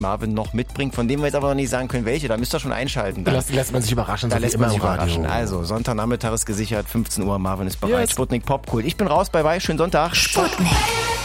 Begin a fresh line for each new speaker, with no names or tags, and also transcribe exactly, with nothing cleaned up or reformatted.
Marvin noch mitbringt, von dem wir jetzt aber noch nicht sagen können, welche. Da müsst ihr schon einschalten.
Da lässt, lässt man sich überraschen.
Da
so
lässt
wie
man
immer
sich
im Radio.
überraschen. Also, Sonntagnachmittag ist gesichert, fünfzehn Uhr, Marvin ist bereit.
Yes.
Sputnik Popkult. Ich bin raus, bye bye, schönen Sonntag.
Sputnik.